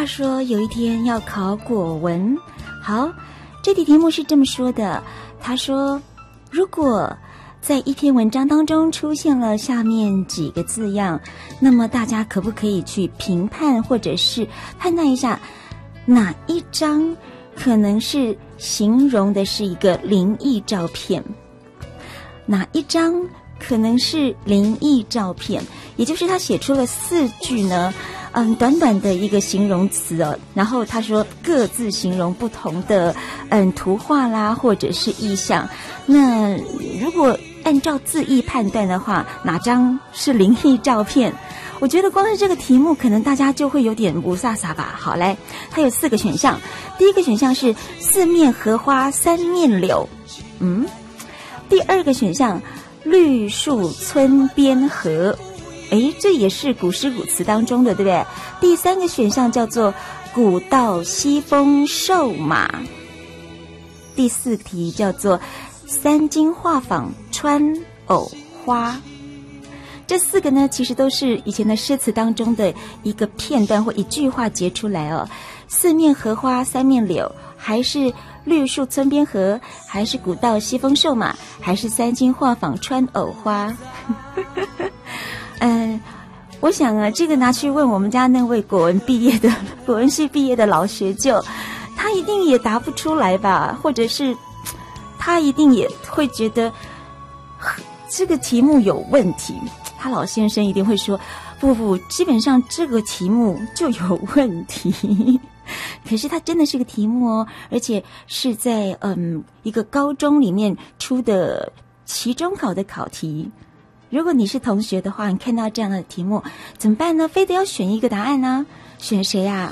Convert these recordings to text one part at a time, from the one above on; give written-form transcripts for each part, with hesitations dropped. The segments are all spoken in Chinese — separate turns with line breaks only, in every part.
话说有一天要考国文，好，这题题目是这么说的，他说如果在一篇文章当中出现了下面几个字样，那么大家可不可以去评判或者是判断一下哪一张可能是形容的是一个灵异照片，哪一张可能是灵异照片，也就是他写出了4句呢，短短的一个形容词哦，然后他说各自形容不同的图画啦，或者是意象。那如果按照字义判断的话，哪张是灵异照片？我觉得光是这个题目，可能大家就会有点不飒飒吧。好，来，它有4个选项。第一个选项是4面荷花3面柳，第2个选项绿树村边合，这也是古诗古词当中的，对不对？第3个选项叫做古道西风瘦马，第4题叫做三金画舫穿藕花。这4个呢，其实都是以前的诗词当中的一个片段或一句话截出来哦。4面荷花3面柳，还是绿树村边合，还是古道西风瘦马，还是三金画舫穿藕花？我想啊，这个拿去问我们家那位国文系毕业的老学究，他一定也答不出来吧，或者是他一定也会觉得这个题目有问题。他老先生一定会说，不，基本上这个题目就有问题。可是它真的是个题目哦，而且是在一个高中里面出的期中考的考题。如果你是同学的话，你看到这样的题目怎么办呢？非得要选一个答案呢？选谁啊？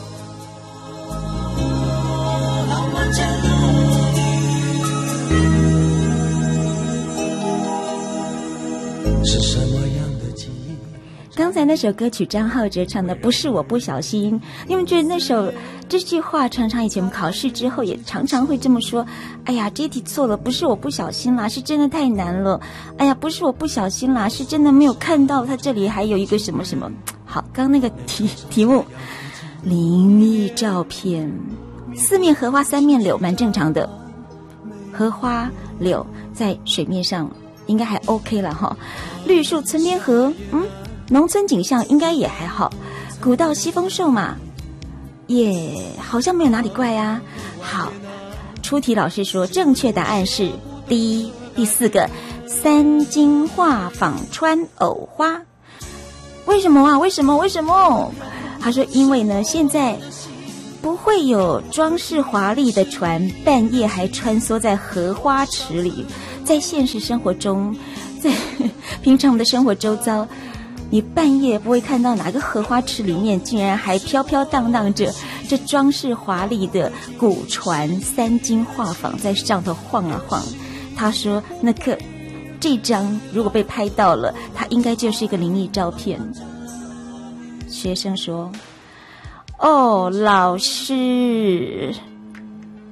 是什么样的记忆？刚才那首歌曲张浩哲唱的不是我不小心，你们觉得这句话常常以前我们考试之后也常常会这么说，哎呀这题错了，不是我不小心啦，是真的太难了，哎呀不是我不小心啦，是真的没有看到它这里还有一个什么什么。好，刚那个题目灵异照片，4面荷花3面柳蛮正常的，荷花柳在水面上应该还 OK 了哈。绿树村边合，农村景象应该也还好。古道西风瘦马也好像没有哪里怪啊。好，出题老师说正确答案是第4个三金画舫穿藕花。为什么啊？为什么？他说因为呢，现在不会有装饰华丽的船半夜还穿梭在荷花池里。在现实生活中，在平常我们的生活周遭，你半夜不会看到哪个荷花池里面竟然还飘飘荡荡着这装饰华丽的古船三金画舫在上头晃啊晃。他说这张如果被拍到了，它应该就是一个灵异照片。学生说，哦，老师，